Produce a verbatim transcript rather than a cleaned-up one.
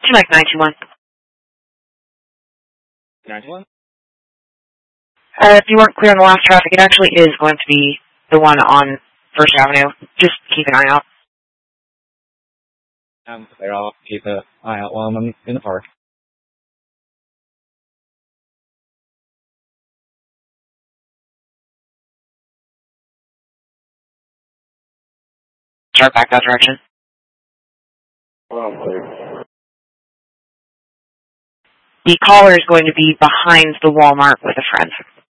Mike nine two one. nine two one? Uh, if you weren't clear on the last traffic, it actually is going to be the one on First Avenue. Just keep an eye out. Um, there, I'll keep an eye out while I'm in the park. Start back that direction. Oh, clear. The caller is going to be behind the Walmart with a friend.